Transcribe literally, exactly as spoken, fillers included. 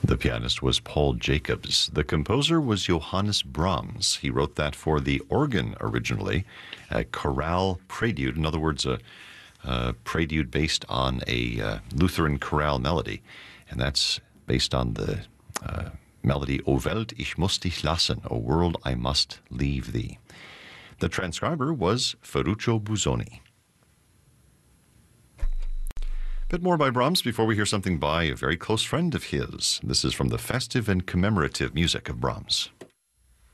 The pianist was Paul Jacobs. The composer was Johannes Brahms. He wrote that for the organ originally, a chorale prelude. In other words, a, a prelude based on a uh, Lutheran chorale melody. And that's based on the uh, melody, O Welt, ich muss dich lassen, O world, I must leave thee. The transcriber was Ferruccio Busoni. A bit more by Brahms before we hear something by a very close friend of his. This is from the festive and commemorative music of Brahms.